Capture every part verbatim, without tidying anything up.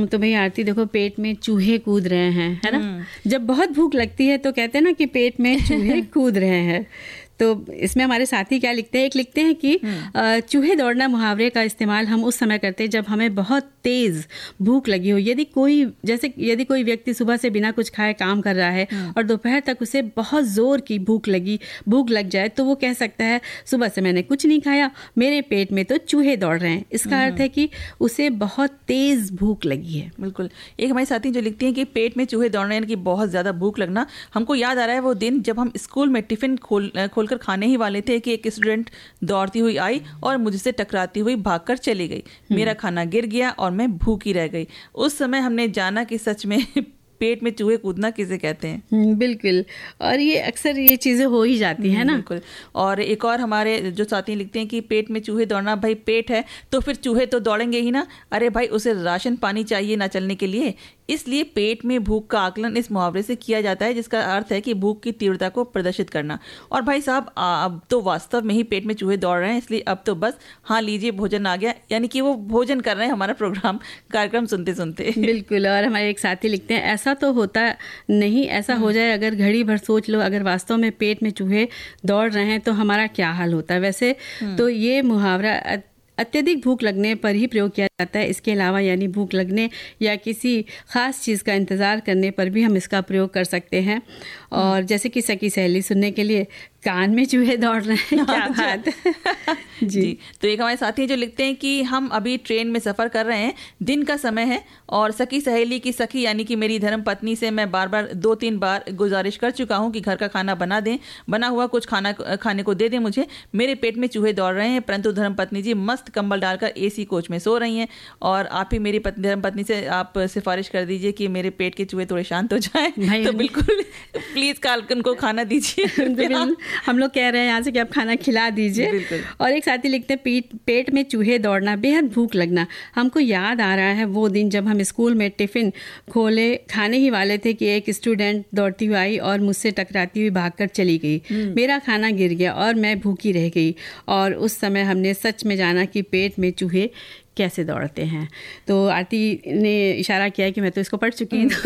तो भाई आरती देखो, पेट में चूहे कूद रहे हैं, है ना। जब बहुत भूख लगती है तो कहते हैं ना कि पेट में चूहे कूद रहे हैं। तो इसमें हमारे साथी क्या लिखते हैं, एक लिखते हैं कि चूहे दौड़ना मुहावरे का इस्तेमाल हम उस समय करते हैं जब हमें बहुत तेज़ भूख लगी हो। यदि कोई जैसे यदि कोई व्यक्ति सुबह से बिना कुछ खाए काम कर रहा है और दोपहर तक उसे बहुत ज़ोर की भूख लगी भूख लग जाए तो वो कह सकता है सुबह से मैंने कुछ नहीं खाया, मेरे पेट में तो चूहे दौड़ रहे हैं। इसका अर्थ है कि उसे बहुत तेज़ भूख लगी है। बिल्कुल। एक हमारी साथी जो लिखती हैं कि पेट में चूहे दौड़ रहे हैं कि बहुत ज़्यादा भूख लगना, हमको याद आ रहा है वो दिन जब हम स्कूल में टिफ़िन खोल खोलकर खाने ही वाले थे कि एक स्टूडेंट दौड़ती हुई आई और मुझसे टकराती हुई भागकर चली गई। मेरा खाना गिर गया और मैं भूखी रह गई। उस समय हमने जाना कि सच में पेट में चूहे कूदना किसे कहते हैं। बिल्कुल, और ये अक्सर ये चीज़ें हो ही जाती हैं ना। बिल्कुल। और एक और हमारे जो साथी लिखते हैं कि पेट में चूहे दौड़ना, भाई पेट है तो फिर चूहे तो दौड़ेंगे ही ना। अरे भाई उसे राशन पानी चाहिए ना चलने के लिए, इसलिए पेट में भूख का आकलन इस मुहावरे से किया जाता है, जिसका अर्थ है कि भूख की तीव्रता को प्रदर्शित करना। और भाई साहब अब तो वास्तव में ही पेट में चूहे दौड़ रहे हैं, इसलिए अब तो बस हाँ लीजिए भोजन आ गया, यानी कि वो भोजन कर रहे हैं हमारा प्रोग्राम कार्यक्रम सुनते सुनते। बिल्कुल। और हमारे एक साथी लिखते हैं ऐसा तो होता नहीं, ऐसा हो जाए अगर घड़ी भर सोच लो, अगर वास्तव में पेट में चूहे दौड़ रहे हैं तो हमारा क्या हाल होता है। वैसे तो ये मुहावरा अत्यधिक भूख लगने पर ही प्रयोग किया जाता है। इसके अलावा यानी भूख लगने या किसी ख़ास चीज़ का इंतज़ार करने पर भी हम इसका प्रयोग कर सकते हैं। और जैसे कि सखी सहेली सुनने के लिए कान में चूहे दौड़ रहे हैं, क्या बात है। जी।, जी तो एक हमारे साथी जो लिखते हैं कि हम अभी ट्रेन में सफ़र कर रहे हैं, दिन का समय है और सखी सहेली की सखी यानी कि मेरी धर्म पत्नी से मैं बार बार दो तीन बार गुजारिश कर चुका हूं कि घर का खाना बना दें, बना हुआ कुछ खाना खाने को दे दें मुझे, मेरे पेट में चूहे दौड़ रहे हैं। परंतु धर्म पत्नी जी मस्त कंबल डालकर एसी कोच में सो रही हैं और आप ही मेरी पत्नी धर्म पत्नी से आप सिफारिश कर दीजिए कि मेरे पेट के चूहे थोड़े शांत हो जाएं। तो बिल्कुल प्लीज़ काल उनको खाना दीजिए। हम लोग कह रहे हैं यहाँ से कि आप खाना खिला दीजिए। और एक साथी लिखते हैं पेट पेट में चूहे दौड़ना, बेहद भूख लगना। हमको याद आ रहा है वो दिन जब हम स्कूल में टिफ़िन खोले खाने ही वाले थे कि एक स्टूडेंट दौड़ती हुई आई और मुझसे टकराती हुई भागकर चली गई। मेरा खाना गिर गया और मैं भूखी रह गई और उस समय हमने सच में जाना कि पेट में चूहे कैसे दौड़ते हैं। तो आरती ने इशारा किया है कि मैं तो इसको पढ़ चुकी हूँ।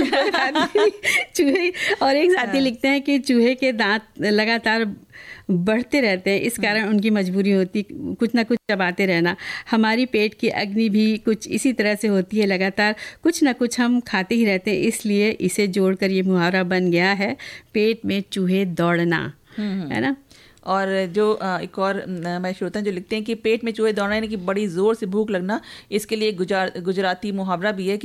चूहे। और एक साथी लिखते हैं कि चूहे के दांत लगातार बढ़ते रहते हैं, इस कारण उनकी मजबूरी होती कुछ ना कुछ चबाते रहना। हमारी पेट की अग्नि भी कुछ इसी तरह से होती है, लगातार कुछ ना कुछ हम खाते ही रहते हैं, इसलिए इसे जोड़कर ये मुहावरा बन गया है, पेट में चूहे दौड़ना, है ना। और जो एक और हमारे श्रोता जो लिखते हैं कि पेट में चूहे दौड़ना यानी कि बड़ी ज़ोर से भूख लगना, इसके लिए गुजार गुजराती मुहावरा भी है कि